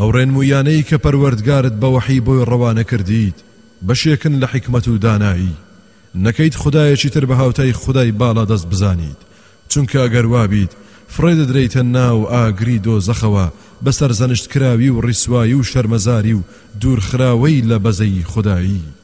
ئەو ڕێنمویانەی کە پەروەردگارت بە وەحی بۆی ڕەوانە کردیت بەشێکن لە حیکمەت و دانایی نەکەیت خودایەکی تر بە هاوتای خودای باڵا دەست بزانیت چونکە ئەگەر وابیت فڕێ دەدرێتە ناو ئاگری دۆزەخەوە بەسەر زەنشت کراوی و ڕیسوایی و شەرمەزاری و دوورخراوەی لە بەزەی خودایی